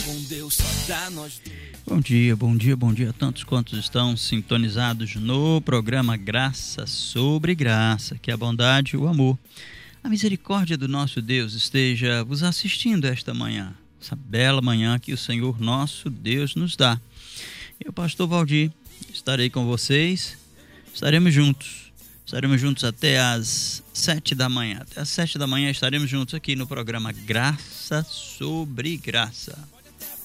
Com Deus só dá nós dois. Bom dia a tantos quantos estão sintonizados no programa Graça sobre Graça. Que a bondade, o amor, a misericórdia do nosso Deus esteja vos assistindo esta manhã, essa bela manhã que o Senhor nosso Deus nos dá. Eu, pastor Valdir, estarei com vocês, estaremos juntos até às 7 da manhã. Até às 7 da manhã estaremos juntos aqui no programa Graça sobre Graça.